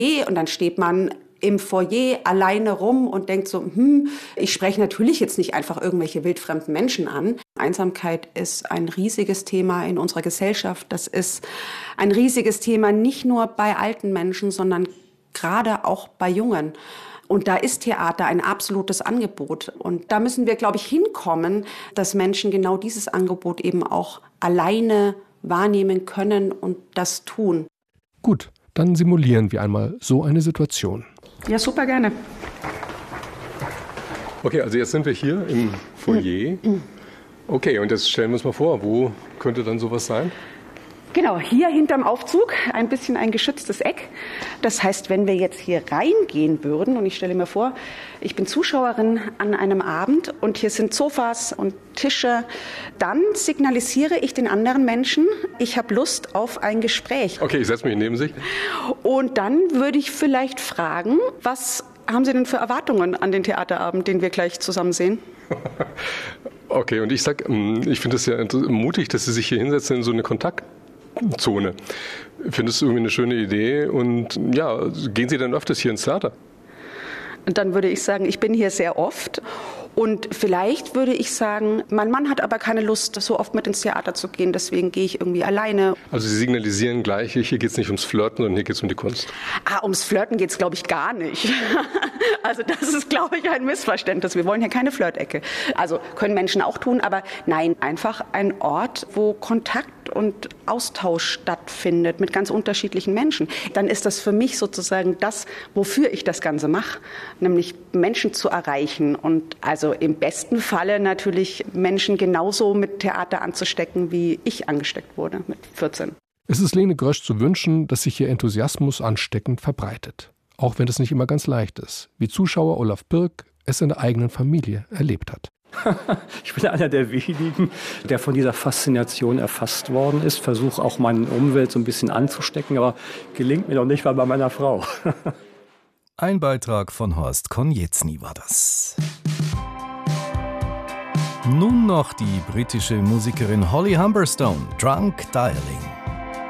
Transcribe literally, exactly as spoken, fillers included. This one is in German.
Und dann steht man im Foyer alleine rum und denkt so, hm, ich spreche natürlich jetzt nicht einfach irgendwelche wildfremden Menschen an. Einsamkeit ist ein riesiges Thema in unserer Gesellschaft. Das ist ein riesiges Thema nicht nur bei alten Menschen, sondern gerade auch bei Jungen. Und da ist Theater ein absolutes Angebot. Und da müssen wir, glaube ich, hinkommen, dass Menschen genau dieses Angebot eben auch alleine wahrnehmen können und das tun. Gut, dann simulieren wir einmal so eine Situation. Ja, super gerne. Okay, also jetzt sind wir hier im Foyer. Okay, und jetzt stellen wir uns mal vor, wo könnte dann sowas sein? Genau, hier hinterm Aufzug ein bisschen ein geschütztes Eck. Das heißt, wenn wir jetzt hier reingehen würden, und ich stelle mir vor, ich bin Zuschauerin an einem Abend und hier sind Sofas und Tische, dann signalisiere ich den anderen Menschen, ich habe Lust auf ein Gespräch. Okay, ich setze mich neben sich. Und dann würde ich vielleicht fragen, was haben Sie denn für Erwartungen an den Theaterabend, den wir gleich zusammen sehen? Okay, und ich sag, ich finde es ja mutig, dass Sie sich hier hinsetzen in so eine Kontaktzone. Findest du irgendwie eine schöne Idee? Und ja, gehen Sie dann öfters hier ins Theater? Und dann würde ich sagen, ich bin hier sehr oft. Und vielleicht würde ich sagen, mein Mann hat aber keine Lust, so oft mit ins Theater zu gehen, deswegen gehe ich irgendwie alleine. Also Sie signalisieren gleich, hier geht es nicht ums Flirten, sondern hier geht es um die Kunst. Ah, ums Flirten geht es, glaube ich, gar nicht. Also das ist, glaube ich, ein Missverständnis. Wir wollen hier keine Flirtecke. Also können Menschen auch tun, aber nein, einfach ein Ort, wo Kontakt und Austausch stattfindet mit ganz unterschiedlichen Menschen. Dann ist das für mich sozusagen das, wofür ich das Ganze mache, nämlich Menschen zu erreichen und also Also im besten Falle natürlich Menschen genauso mit Theater anzustecken, wie ich angesteckt wurde mit vierzehn. Es ist Lene Grösch zu wünschen, dass sich ihr Enthusiasmus ansteckend verbreitet. Auch wenn es nicht immer ganz leicht ist, wie Zuschauer Olaf Birk es in der eigenen Familie erlebt hat. Ich bin einer der wenigen, der von dieser Faszination erfasst worden ist. Versuche auch meine Umwelt so ein bisschen anzustecken, aber gelingt mir noch nicht mal bei meiner Frau. Ein Beitrag von Horst Konietzny war das. Nun noch die britische Musikerin Holly Humberstone, Drunk Dialing.